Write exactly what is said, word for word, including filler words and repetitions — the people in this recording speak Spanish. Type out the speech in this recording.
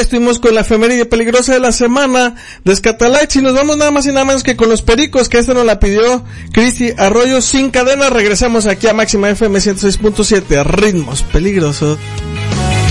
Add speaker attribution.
Speaker 1: estuvimos con la efeméride peligrosa de la semana de Scatalites y nos vamos nada más y nada menos que con los Pericos, que esta nos la pidió Cristi Arroyo. Sin cadena, regresamos aquí a Máxima F M ciento seis punto siete, ritmos peligrosos.